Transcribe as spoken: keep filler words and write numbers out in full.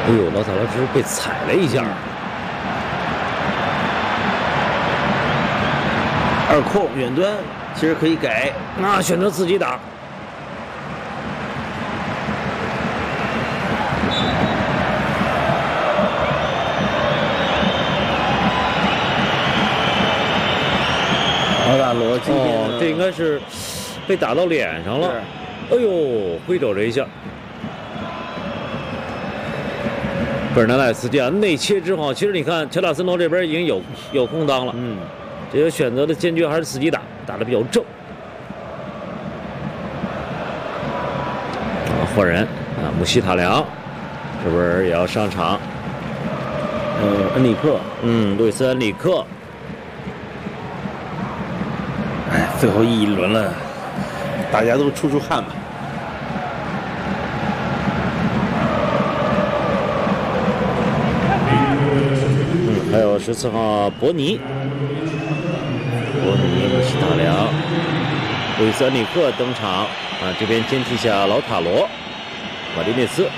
哎呦，老塔罗是被踩了一下。 二控远端其实可以改， 那选择自己打。 老塔罗今天哦，这应该是被打到脸上了。哎呦，回肘这一下。贝尔南赖斯这样内切之后，其实你看乔纳森罗这边已经有有空当了， 嗯， 这个选择的坚决还是自己打，打的比较正。啊，换人啊，姆希塔良是不是也要上场？ 呃，恩里克， 嗯，路易斯恩里克。 哎，最后一轮了，大家都出出汗吧。 嗯，还有十四号伯尼，伯尼、姆希塔良、路易斯恩里克登场啊，这边接替下老塔罗、马丁内斯。